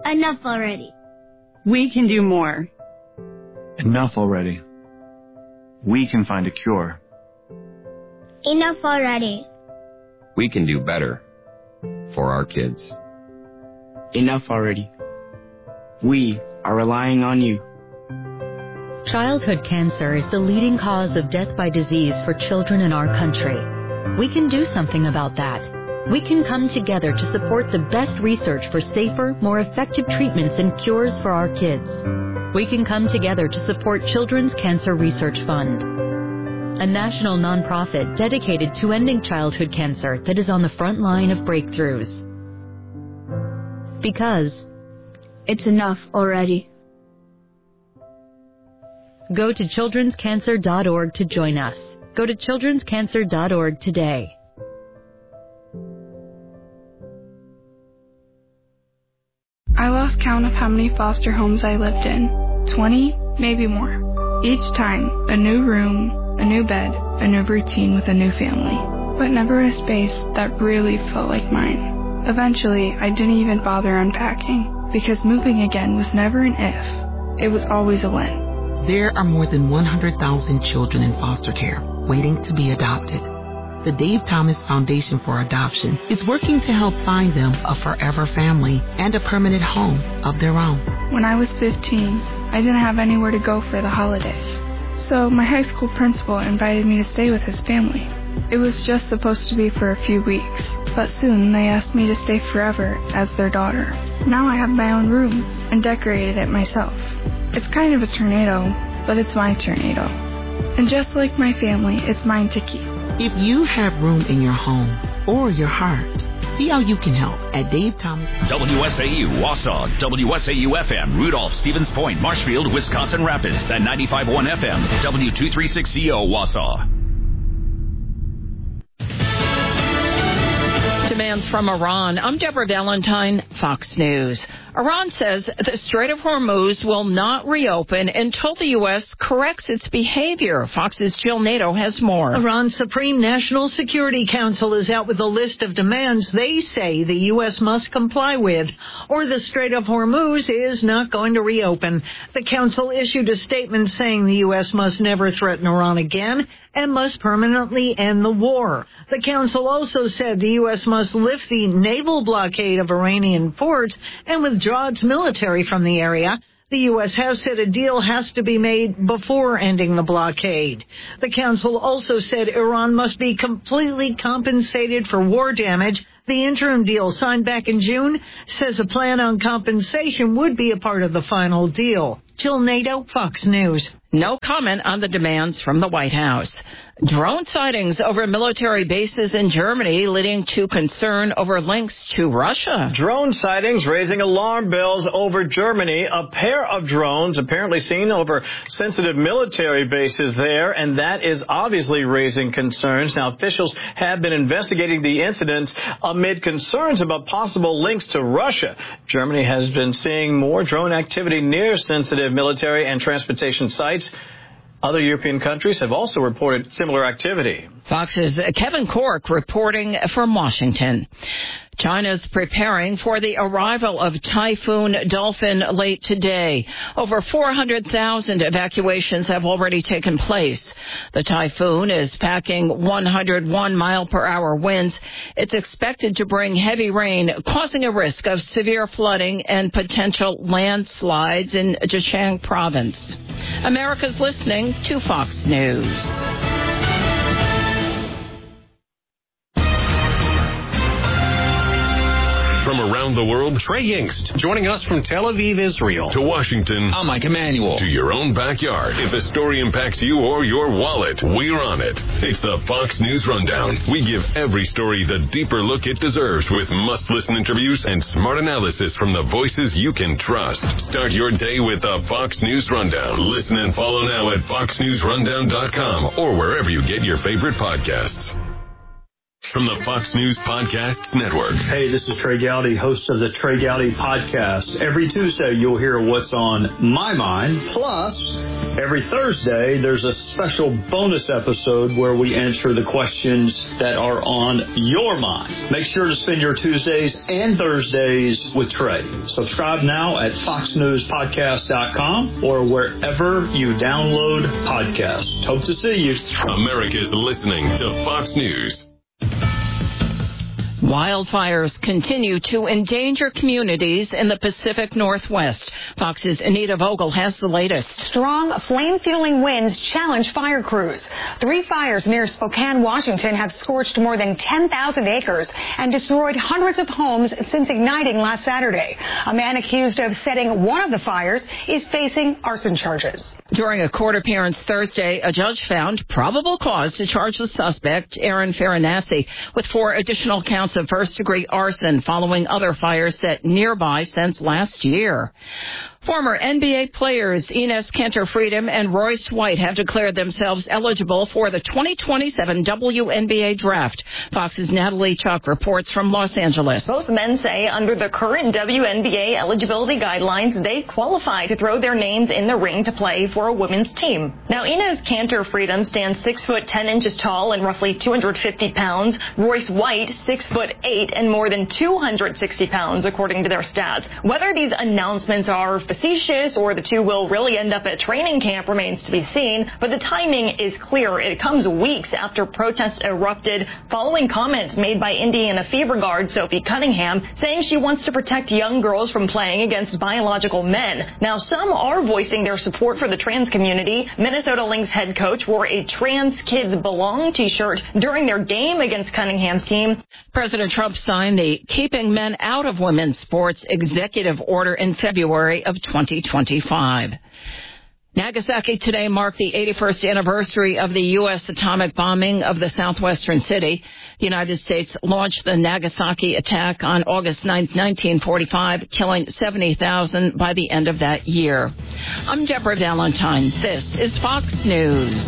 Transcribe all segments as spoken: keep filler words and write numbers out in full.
Enough already. We can do more. Enough already. We can find a cure. Enough already. We can do better for our kids. Enough already. We are relying on you. Childhood cancer is the leading cause of death by disease for children in our country. We can do something about that. We can come together to support the best research for safer, more effective treatments and cures for our kids. We can come together to support Children's Cancer Research Fund, a national nonprofit dedicated to ending childhood cancer that is on the front line of breakthroughs. Because it's enough already. Go to children's cancer dot org to join us. Go to children's cancer dot org today. I lost count of how many foster homes I lived in. Twenty, maybe more. Each time, a new room, a new bed, a new routine with a new family. But never a space that really felt like mine. Eventually, I didn't even bother unpacking, because moving again was never an if. It was always a when. There are more than one hundred thousand children in foster care waiting to be adopted. The Dave Thomas Foundation for Adoption is working to help find them a forever family and a permanent home of their own. When I was fifteen, I didn't have anywhere to go for the holidays. So my high school principal invited me to stay with his family. It was just supposed to be for a few weeks, but soon they asked me to stay forever as their daughter. Now I have my own room and decorated it myself. It's kind of a tornado, but it's my tornado. And just like my family, it's mine to keep. If you have room in your home or your heart, see how you can help at Dave Thomas. W S A U, Wausau, W S A U F M, Rudolph, Stevens Point, Marshfield, Wisconsin Rapids, and ninety-five point one F M, W two thirty-six C O, Wausau. Demands from Iran. I'm Deborah Valentine, Fox News. Iran says the Strait of Hormuz will not reopen until the U S corrects its behavior. Fox's Jill Nato has more. Iran's Supreme National Security Council is out with a list of demands they say the U S must comply with, or the Strait of Hormuz is not going to reopen. The council issued a statement saying the U S must never threaten Iran again and must permanently end the war. The council also said the U S must lift the naval blockade of Iranian ports and withdraw its military from the area. The U S has said a deal has to be made before ending the blockade. The council also said Iran must be completely compensated for war damage. The interim deal signed back in June says a plan on compensation would be a part of the final deal. Jill Nato, Fox News. No comment on the demands from the White House. Drone sightings over military bases in Germany leading to concern over links to Russia. Drone sightings raising alarm bells over Germany. A pair of drones apparently seen over sensitive military bases there, and that is obviously raising concerns. Now, officials have been investigating the incidents amid concerns about possible links to Russia. Germany has been seeing more drone activity near sensitive military and transportation sites. Other European countries have also reported similar activity. Fox's Kevin Cork reporting from Washington. China's preparing for the arrival of Typhoon Dolphin late today. Over four hundred thousand evacuations have already taken place. The typhoon is packing one hundred one mile per hour winds. It's expected to bring heavy rain, causing a risk of severe flooding and potential landslides in Zhejiang province. America's listening to Fox News. From around the world, Trey Yingst, joining us from Tel Aviv, Israel. To Washington, I'm Mike Emanuel. To your own backyard. If the story impacts you or your wallet, we're on it. It's the Fox News Rundown. We give every story the deeper look it deserves with must-listen interviews and smart analysis from the voices you can trust. Start your day with the Fox News Rundown. Listen and follow now at fox news rundown dot com or wherever you get your favorite podcasts. From the Fox News Podcasts Network. Hey, this is Trey Gowdy, host of the Trey Gowdy Podcast. Every Tuesday, you'll hear what's on my mind. Plus, Every Thursday, there's a special bonus episode where we answer the questions that are on your mind. Make sure to spend your Tuesdays and Thursdays with Trey. Subscribe now at fox news podcast dot com or wherever you download podcasts. Hope to see you. America's listening to Fox News. Wildfires continue to endanger communities in the Pacific Northwest. Fox's Anita Vogel has the latest. Strong, flame-fueling winds challenge fire crews. Three fires near Spokane, Washington have scorched more than ten thousand acres and destroyed hundreds of homes since igniting last Saturday. A man accused of setting one of the fires is facing arson charges. During a court appearance Thursday, a judge found probable cause to charge the suspect, Aaron Farinassi, with four additional counts of first-degree arson following other fires set nearby since last year. Former N B A players Enes Kanter Freedom and Royce White have declared themselves eligible for the twenty twenty-seven W N B A draft. Fox's Natalie Chuck reports from Los Angeles. Both men say under the current W N B A eligibility guidelines, they qualify to throw their names in the ring to play for a women's team. Now, Enes Kanter Freedom stands six foot ten inches tall and roughly two hundred fifty pounds. Royce White, six foot eight and more than two hundred sixty pounds, according to their stats. Whether these announcements are facetious or the two will really end up at training camp remains to be seen, but the timing is clear. It comes weeks after protests erupted following comments made by Indiana Fever guard Sophie Cunningham saying she wants to protect young girls from playing against biological men. Now, some are voicing their support for the trans community. Minnesota Lynx head coach wore a Trans Kids Belong t-shirt during their game against Cunningham's team. President Trump signed the Keeping Men Out of Women's Sports executive order in February of twenty twenty-five. Nagasaki today marked the eighty-first anniversary of the U S atomic bombing of the southwestern city. The United States launched the Nagasaki attack on August ninth, nineteen forty-five, killing seventy thousand by the end of that year. I'm Deborah Valentine. This is Fox News.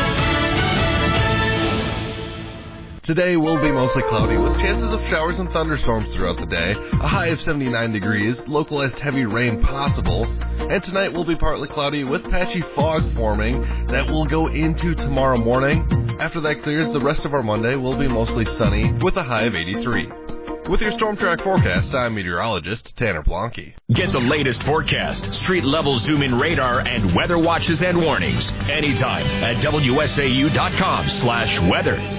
Today will be mostly cloudy with chances of showers and thunderstorms throughout the day, a high of seventy-nine degrees, localized heavy rain possible, and tonight will be partly cloudy with patchy fog forming that will go into tomorrow morning. After that clears, the rest of our Monday will be mostly sunny with a high of eighty-three. With your Storm Track forecast, I'm meteorologist Tanner Blanke. Get the latest forecast, street-level zoom-in radar, and weather watches and warnings anytime at W S A U dot com slash weather.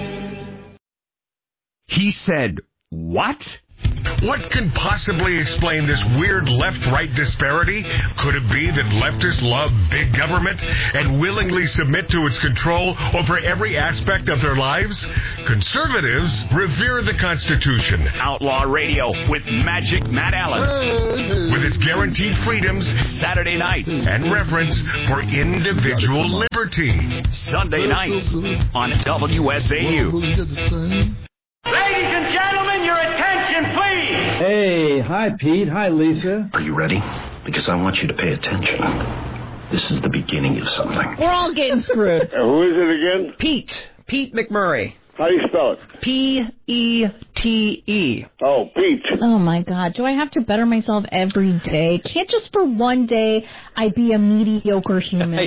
He said, what? What could possibly explain this weird left-right disparity? Could it be that leftists love big government and willingly submit to its control over every aspect of their lives? Conservatives revere the Constitution. Outlaw Radio with Magic Matt Allen. With its guaranteed freedoms, Saturday nights, and reverence for individual liberty. Sunday nights on W S A U. Ladies and gentlemen, your attention, please. Hey, hi, Pete. Hi, Lisa. Are you ready? Because I want you to pay attention. This is the beginning of something. We're all getting screwed. Who is it again? Pete. Pete McMurray. How do you spell it? P E T E. Oh, Pete. Oh, my God. Do I have to better myself every day? Can't just for one day I be a mediocre human?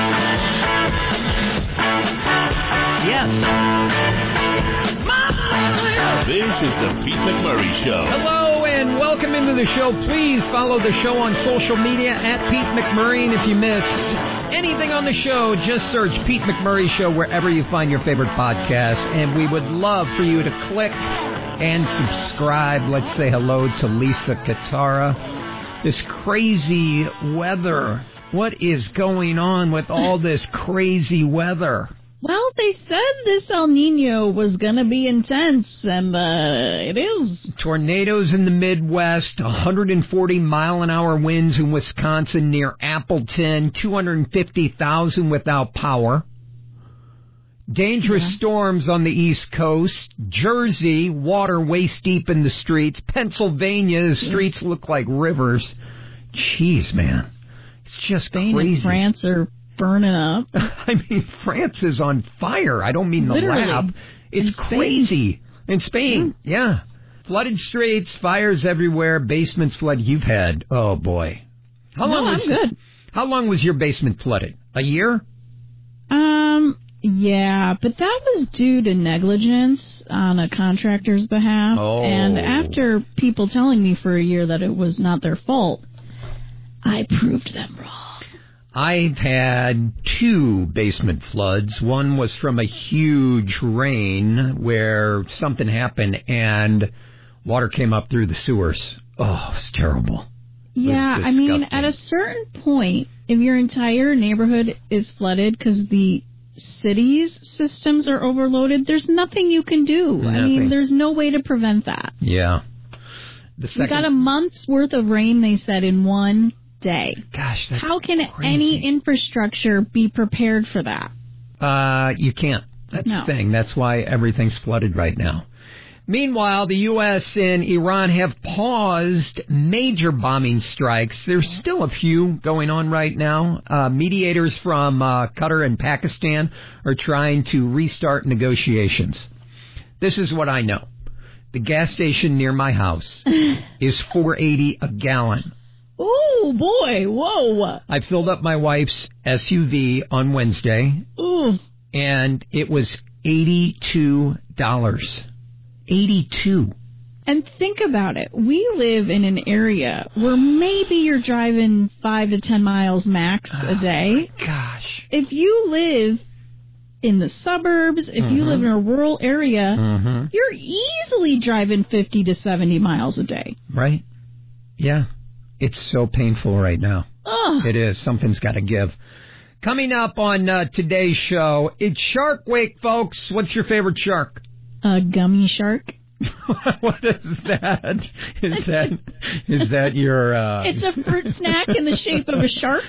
Yes. This is the Pete McMurray Show. Hello and welcome into the show. Please follow the show on social media at Pete McMurray. And if you missed anything on the show, just search Pete McMurray Show wherever you find your favorite podcast. And we would love for you to click and subscribe. Let's say hello to Lisa Katara. This crazy weather. What is going on with all this crazy weather? Well, they said this El Nino was going to be intense, and uh, it is. Tornadoes in the Midwest, one hundred forty mile an hour winds in Wisconsin near Appleton, two hundred fifty thousand without power. Dangerous yeah. storms on the East Coast. Jersey, water waist deep in the streets. Pennsylvania, the streets yeah. look like rivers. Jeez, man. It's just Spain crazy. And France are burning up. I mean, France is on fire. I don't mean the Literally. lab. It's In crazy. In Spain, mm. yeah. Flooded streets, fires everywhere, basements flooded. You've had, oh boy. How no, long was, I'm good. How long was your basement flooded? A year? Um, yeah, but that was due to negligence on a contractor's behalf. Oh. And after people telling me for a year that it was not their fault, I proved them wrong. I've had two basement floods. One was from a huge rain where something happened and water came up through the sewers. Oh, it was terrible. Yeah, I mean, at a certain point, if your entire neighborhood is flooded because the city's systems are overloaded, there's nothing you can do. Nothing. I mean, there's no way to prevent that. Yeah. The second... We got a month's worth of rain, they said, in one day. Gosh, that's How can crazy. any infrastructure be prepared for that? Uh, you can't. That's no. the thing. That's why everything's flooded right now. Meanwhile, the U S and Iran have paused major bombing strikes. There's still a few going on right now. Uh, mediators from uh, Qatar and Pakistan are trying to restart negotiations. This is what I know. The gas station near my house is four eighty a gallon. Ooh, boy, whoa. I filled up my wife's S U V on Wednesday, Ooh. and it was eighty-two dollars. eighty-two. And think about it. We live in an area where maybe you're driving five to ten miles max a day. Oh, gosh. If you live in the suburbs, if Mm-hmm. you live in a rural area, Mm-hmm. you're easily driving fifty to seventy miles a day. Right? Yeah. It's so painful right now. Ugh. It is. Something's got to give. Coming up on uh, today's show, it's Shark Week, folks. What's your favorite shark? A gummy shark. What is that? Is that is that your... Uh... It's a fruit snack in the shape of a shark.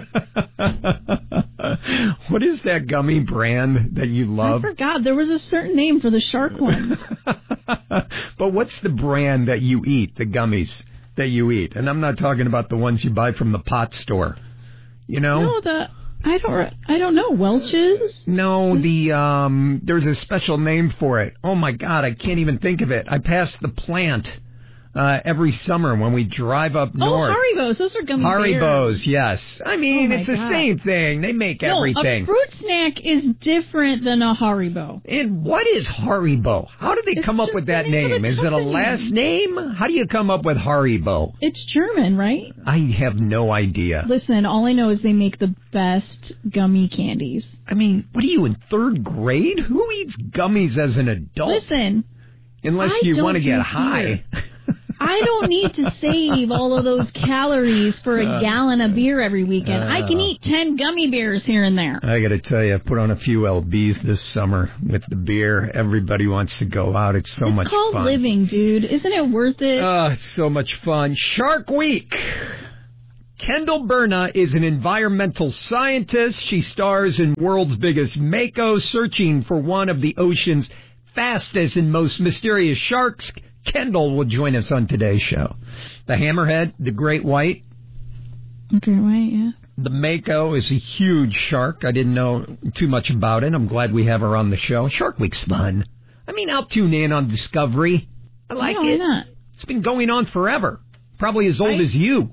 What is that gummy brand that you love? I forgot. There was a certain name for the shark ones. But what's the brand that you eat, the gummies that you eat? And I'm not talking about the ones you buy from the pot store. You know? No, the... I don't. I don't know. Welch's? No, the um. There's a special name for it. Oh my God, I can't even think of it. I pass the plant uh, every summer when we drive up north. Oh, Haribos. Those are gummy Haribos, bears. yes. I mean, Oh, it's my the God. same thing. They make No, everything. a fruit snack is different than a Haribo. And what is Haribo? How did they It's come up just with the that name of name? the Is it a company. last name? How do you come up with Haribo? It's German, right? I have no idea. Listen, all I know is they make the best gummy candies. I mean, what are you, in third grade? Who eats gummies as an adult? Listen, Unless I you don't want to get drink high. I don't need to save all of those calories for a Uh, gallon of beer every weekend. uh, I can eat ten gummy bears here and there. I got to tell you, I put on a few L Bs this summer with the beer. Everybody wants to go out. It's so it's much called fun. living, dude. Isn't it worth it? Oh, it's so much fun. Shark Week. Kendall Berna is an environmental scientist. She stars in World's Biggest Mako, searching for one of the ocean's fastest and most mysterious sharks. Kendall will join us on today's show. The hammerhead, the great white. Okay, right, yeah. The Mako is a huge shark. I didn't know too much about it. I'm glad we have her on the show. Shark Week's fun. I mean, I'll tune in on Discovery. I like No, why it. not? It's been going on forever. Probably as old Right. as you.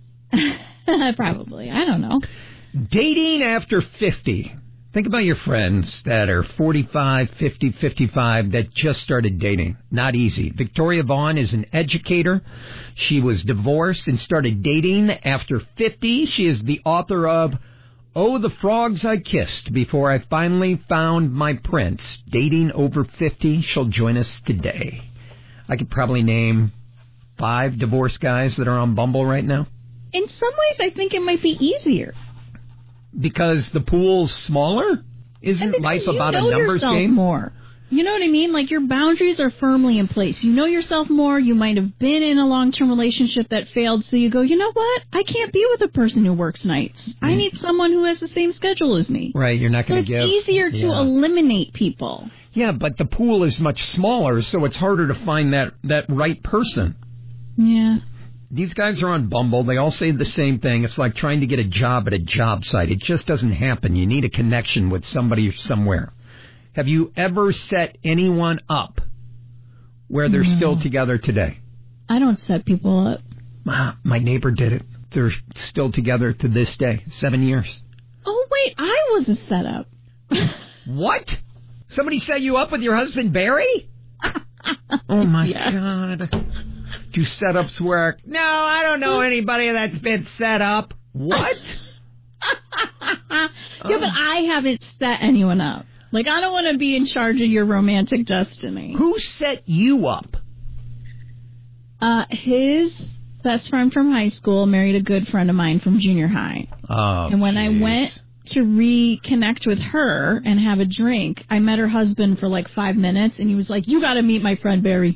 Probably. I don't know. Dating after fifty. Think about your friends that are forty-five, fifty, fifty-five that just started dating. Not easy. Victoria Vaughn is an educator. She was divorced and started dating after fifty. She is the author of Oh, the Frogs I Kissed Before I Finally Found My Prince. Dating over fifty. She'll join us today. I could probably name five divorced guys that are on Bumble right now. In some ways, I think it might be easier. Because the pool's smaller? Isn't life you about know a numbers yourself game? More. You know what I mean? Like, your boundaries are firmly in place. You know yourself more. You might have been in a long-term relationship that failed, so you go, you know what? I can't be with a person who works nights. Mm. I need someone who has the same schedule as me. Right, you're not So going it's to give... easier to Yeah. eliminate people. Yeah, but the pool is much smaller, so it's harder to find that, that right person. Yeah. These guys are on Bumble. They all say the same thing. It's like trying to get a job at a job site. It just doesn't happen. You need a connection with somebody somewhere. Have you ever set anyone up where they're No. still together today? I don't set people up. Ah, my neighbor did it. They're still together to this day. Seven years. Oh, wait wait, I was a setup. What? Somebody set you up with your husband, Barry? Oh, my yes. God. Do setups work? No, I don't know anybody that's been set up. What? Yeah, but I haven't set anyone up. Like, I don't want to be in charge of your romantic destiny. Who set you up? Uh, his best friend from high school married a good friend of mine from junior high. Oh, and when geez. I went to reconnect with her and have a drink, I met her husband for like five minutes, and he was like, you got to meet my friend Barry.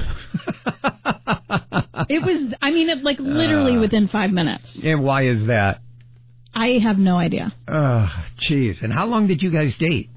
It was, I mean, it, like literally uh, within five minutes. And why is that? I have no idea. Oh, jeez. And how long did you guys date?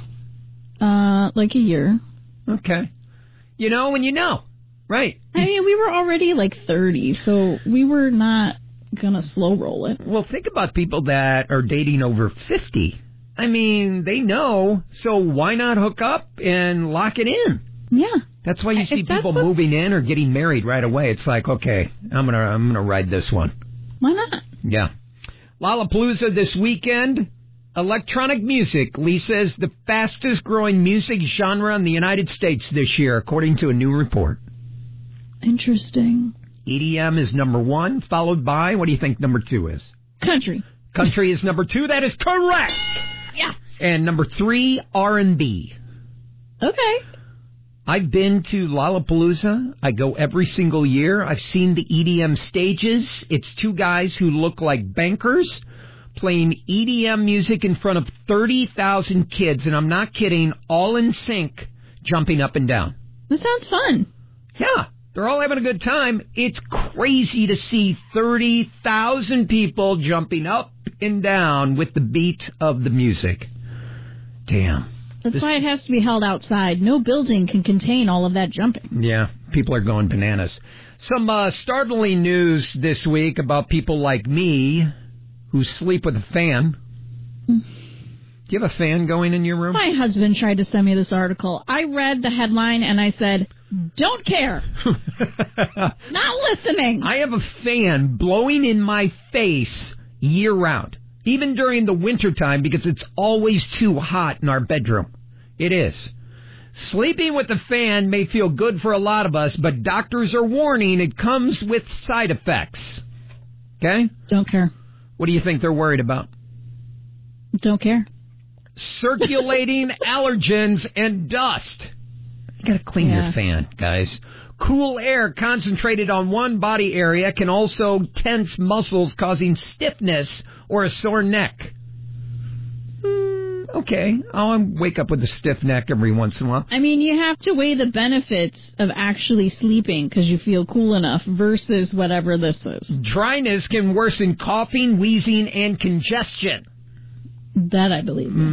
Uh, like a year. Okay. You know when you know, right? I mean, we were already like thirty, so we were not going to slow roll it. Well, think about people that are dating over fifty. I mean, they know, so why not hook up and lock it in? Yeah. That's why you see people what... moving in or getting married right away. It's like, okay, I'm gonna I'm gonna ride this one. Why not? Yeah. Lollapalooza this weekend. Electronic music, Lisa, is the fastest growing music genre in the United States this year, according to a new report. Interesting. E D M is number one, followed by, what do you think number two is? Country. Country is number two. That is correct. Yeah. And number three, R and B. Okay. I've been to Lollapalooza. I go every single year. I've seen the E D M stages. It's two guys who look like bankers playing E D M music in front of thirty thousand kids, and I'm not kidding, all in sync, jumping up and down. That sounds fun. Yeah, they're all having a good time. It's crazy to see thirty thousand people jumping up and down with the beat of the music. Damn. That's this... why it has to be held outside. No building can contain all of that jumping. Yeah, people are going bananas. Some uh, startling news this week about people like me who sleep with a fan. Do you have a fan going in your room? My husband tried to send me this article. I read the headline and I said, don't care. Not listening. I have a fan blowing in my face year round, even during the wintertime, because it's always too hot in our bedroom. It is. Sleeping with a fan may feel good for a lot of us, but doctors are warning it comes with side effects. Okay? Don't care. What do you think they're worried about? Don't care. Circulating allergens and dust. You gotta clean yeah. your fan, guys. Cool air concentrated on one body area can also tense muscles, causing stiffness or a sore neck. Mm, okay, I'll wake up with a stiff neck every once in a while. I mean, you have to weigh the benefits of actually sleeping because you feel cool enough versus whatever this is. Dryness can worsen coughing, wheezing, and congestion. That I believe in.